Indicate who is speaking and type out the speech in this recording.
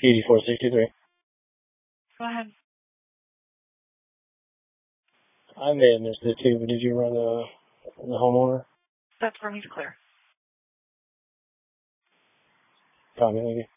Speaker 1: 8463.
Speaker 2: Go ahead.
Speaker 1: I may have missed it too, but did you run the homeowner?
Speaker 2: That's where he's clear.
Speaker 1: Copy, thank you.